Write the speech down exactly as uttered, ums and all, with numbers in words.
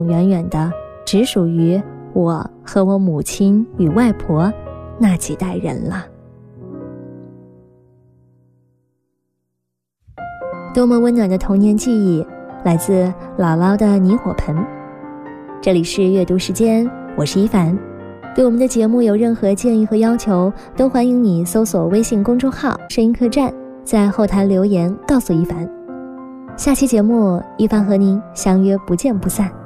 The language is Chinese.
远远的只属于我和我母亲与外婆那几代人了。多么温暖的童年记忆，来自姥姥的泥火盆。这里是阅读时间，我是一凡。对我们的节目有任何建议和要求，都欢迎你搜索微信公众号声音客栈，在后台留言告诉一凡。下期节目，一凡和您相约不见不散。